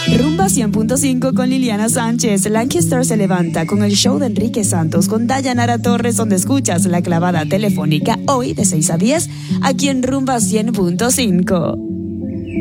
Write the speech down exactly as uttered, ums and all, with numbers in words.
Rumba cien punto cinco con Liliana Sánchez. Lancaster se levanta con el show de Enrique Santos con Dayanara Torres, donde escuchas la clavada telefónica hoy de seis a diez aquí en Rumba cien punto cinco.